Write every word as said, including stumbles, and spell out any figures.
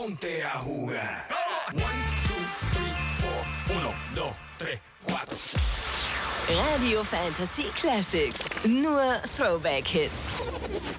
Ponte a jugar. One, two, three, four. Uno, dos, tres, cuatro. Radio Fantasy Classics. Nur Throwback-Hits.